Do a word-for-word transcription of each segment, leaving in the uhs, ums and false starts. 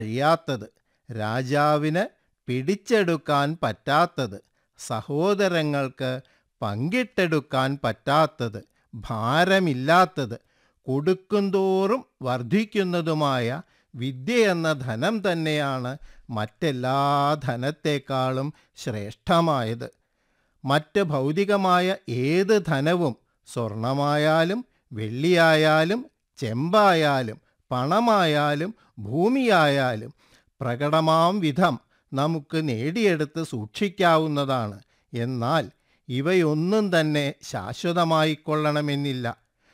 കഴിയാത്തത്, രാജാവിന് പിടിച്ചെടുക്കാൻ പറ്റാത്തത്, സഹോദരങ്ങൾക്ക് പങ്കിട്ടെടുക്കാൻ പറ്റാത്തത്, ഭാരമില്ലാത്തത്, കൊടുക്കുന്തോറും വർദ്ധിക്കുന്നതുമായ വിദ്യയെന്ന ധനം തന്നെയാണ് മറ്റെല്ലാ ധനത്തേക്കാളും ശ്രേഷ്ഠമായത്. മറ്റ് ഭൗതികമായ ഏത് ധനവും, സ്വർണമായാലും വെള്ളിയായാലും ചെമ്പായാലും പണമായാലും ഭൂമിയായാലും പ്രകടമാം വിധം നമുക്ക് നേടിയെടുത്ത് സൂക്ഷിക്കാവുന്നതാണ്. എന്നാൽ ഇവയൊന്നും തന്നെ ശാശ്വതമായിക്കൊള്ളണമെന്നില്ല.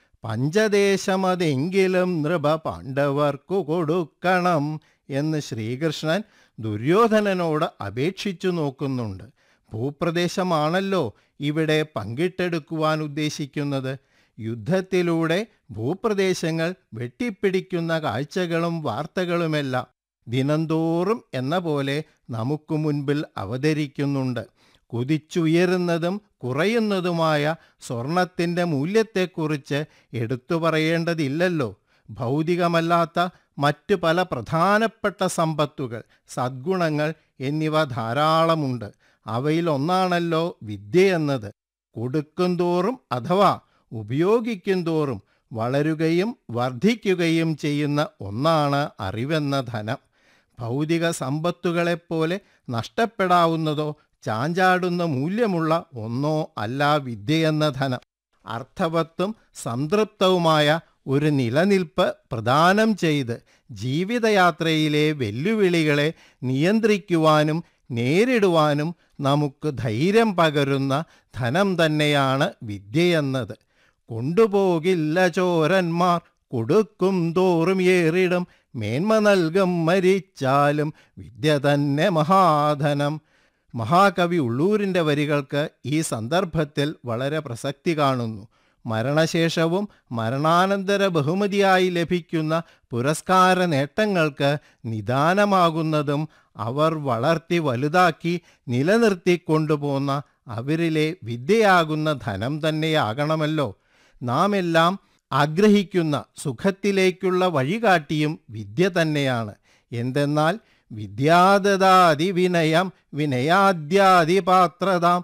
പഞ്ചദേശമതെങ്കിലും നൃപ പാണ്ഡവർക്കു കൊടുക്കണം എന്ന് ശ്രീകൃഷ്ണൻ ദുര്യോധനനോട് അപേക്ഷിച്ചു നോക്കുന്നുണ്ട്. ഭൂപ്രദേശമാണല്ലോ ഇവിടെ പങ്കിട്ടെടുക്കുവാൻ ഉദ്ദേശിക്കുന്നത്. യുദ്ധത്തിലൂടെ ഭൂപ്രദേശങ്ങൾ വെട്ടിപ്പിടിക്കുന്ന കാഴ്ചകളും വാർത്തകളുമെല്ലാം ദിനംതോറും എന്ന പോലെ നമുക്ക് മുൻപിൽ അവതരിക്കുന്നുണ്ട്. കുതിച്ചുയരുന്നതും കുറയുന്നതുമായ സ്വർണത്തിൻ്റെ മൂല്യത്തെക്കുറിച്ച് എടുത്തു പറയേണ്ടതില്ലല്ലോ. ഭൗതികമല്ലാത്ത മറ്റു പല പ്രധാനപ്പെട്ട സമ്പത്തുകൾ, സദ്ഗുണങ്ങൾ എന്നിവ ധാരാളമുണ്ട്. അവയിലൊന്നാണല്ലോ വിദ്യയെന്നത്. കൊടുക്കുന്തോറും അഥവാ ഉപയോഗിക്കും തോറും വളരുകയും വർദ്ധിക്കുകയും ചെയ്യുന്ന ഒന്നാണ് അറിവെന്ന ധനം. ഭൗതിക സമ്പത്തുകളെപ്പോലെ നഷ്ടപ്പെടാവുന്നതോ ചാഞ്ചാടുന്ന മൂല്യമുള്ള ഒന്നോ അല്ല വിദ്യയെന്ന ധനം. അർത്ഥവത്തും സംതൃപ്തവുമായ ഒരു നിലനിൽപ്പ് പ്രദാനം ചെയ്ത് ജീവിതയാത്രയിലെ വെല്ലുവിളികളെ നിയന്ത്രിക്കുവാനും നേരിടുവാനും നമുക്ക് ധൈര്യം പകരുന്ന ധനം തന്നെയാണ് വിദ്യയെന്നത്. കൊണ്ടുപോകില്ല ചോരന്മാർ കൊടുക്കും തോറും ഏറിടും, മേന്മ നൽകും മരിച്ചാലും വിദ്യ തന്നെ മഹാധനം. മഹാകവി ഉള്ളൂരിൻ്റെ വരികൾക്ക് ഈ സന്ദർഭത്തിൽ വളരെ പ്രസക്തി കാണുന്നു. മരണശേഷവും മരണാനന്തര ബഹുമതിയായി ലഭിക്കുന്ന പുരസ്കാര നേട്ടങ്ങൾക്ക് നിദാനമാകുന്നതും അവർ വളർത്തി വലുതാക്കി നിലനിർത്തിക്കൊണ്ടുപോന്ന അവരിലെ വിദ്യയാകുന്ന ധനം തന്നെയാകണമല്ലോ. നാം എല്ലാം ആഗ്രഹിക്കുന്ന സുഖത്തിലേക്കുള്ള വഴികാട്ടിയും വിദ്യ തന്നെയാണ്. എന്തെന്നാൽ വിദ്യാദദാതി വിനയം വിനയാദ്യാദി പാത്രതാം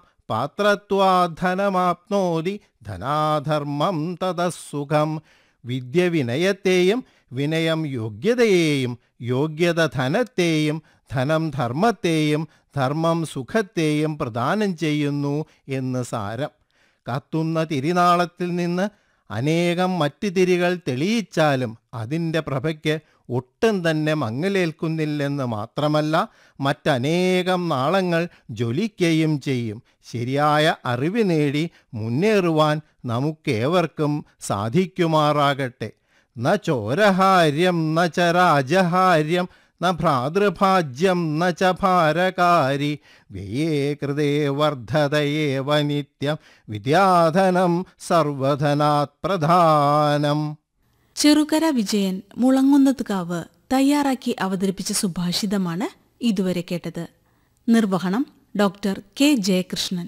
പാത്രത്വാധനമാപ്നോതി ധനാധർമ്മം തതസുഖം. വിദ്യ വിനയത്തെയും വിനയം യോഗ്യതയെയും യോഗ്യത ധനത്തെയും ധനം ധർമ്മത്തെയും ധർമ്മം സുഖത്തെയും പ്രദാനം ചെയ്യുന്നു എന്ന് സാരം. കത്തുന്ന തിരിനാളത്തിൽ നിന്ന് അനേകം മറ്റ് തിരികൾ തെളിയിച്ചാലും അതിൻ്റെ പ്രഭയ്ക്ക് ഒട്ടും തന്നെ മങ്ങലേൽക്കുന്നില്ലെന്ന് മാത്രമല്ല, മറ്റനേകം നാളങ്ങൾ ജ്വലിക്കുകയും ചെയ്യും. ശരിയായ അറിവ് നേടി മുന്നേറുവാൻ നമുക്കേവർക്കും സാധിക്കുമാറാകട്ടെ. ന ചോരഹാര്യം ന ച രാജഹാര്യം ന ഭ്രാതൃഭാജ്യം ന ച ഭാരകാരി വ്യയേ കൃതേ വർദ്ധതയേവ നിത്യം വിദ്യാധനം സർവധനാത് പ്രധാനം. ചെറുകര വിജയൻ മുളങ്ങുന്നത്കാവ് തയ്യാറാക്കി അവതരിപ്പിച്ച സുഭാഷിതമാണ് ഇതുവരെ കേട്ടത്. നിർവഹണം ഡോക്ടർ കെ ജയകൃഷ്ണൻ.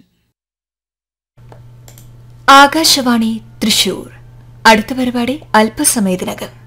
ആകാശവാണി തൃശൂർ. അടുത്ത പരിപാടി അല്പസമയത്തിനകം.